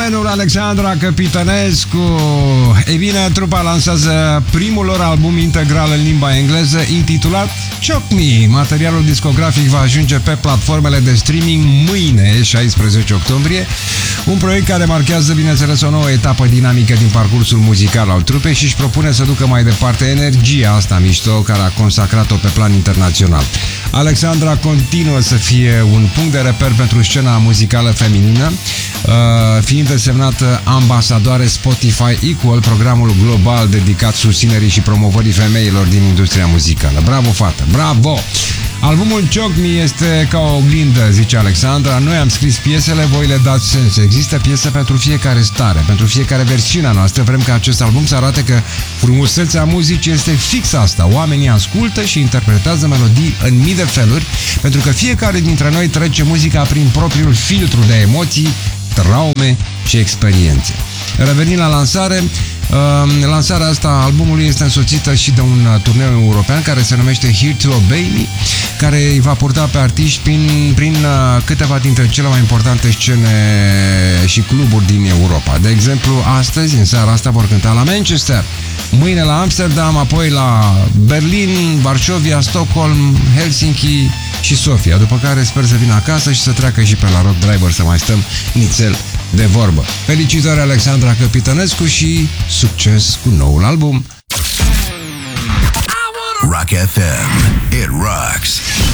fenomenul Alexandra Capitănescu. Ei bine, trupa lansează primul lor album integral în limba engleză, intitulat Choke Me. Materialul discografic va ajunge pe platformele de streaming mâine, 16 octombrie. Un proiect care marchează, bineînțeles, o nouă etapă dinamică din parcursul muzical al trupei și își propune să ducă mai departe energia asta mișto care a consacrat-o pe plan internațional. Alexandra continuă să fie un punct de reper pentru scena muzicală feminină, fiind desemnată ambasadoare Spotify Equal, programul global dedicat susținerii și promovării femeilor din industria muzicală. Bravo, fată! Bravo! Albumul Choke Me este ca o oglindă, zice Alexandra. Noi am scris piesele, voi le dați sens. Există piese pentru fiecare stare, pentru fiecare versiune a noastră. Vrem ca acest album să arate că frumusețea muzicii este fix asta. Oamenii ascultă și interpretează melodii în mii de feluri, pentru că fiecare dintre noi trece muzica prin propriul filtru de emoții, traume și experiențe. Revenind la lansare, lansarea asta a albumului este însoțită și de un turneu european care se numește Here to Obey Me, care îi va purta pe artiști prin câteva dintre cele mai importante scene și cluburi din Europa. De exemplu, astăzi, în seara asta, vor cânta la Manchester, mâine la Amsterdam, apoi la Berlin, Varșovia, Stockholm, Helsinki și Sofia, după care sper să vină acasă și să treacă și pe la Rock Driver să mai stăm nițel de vorbă. Felicitări Alexandra Capitănescu și succes cu noul album! Rock FM, it rocks.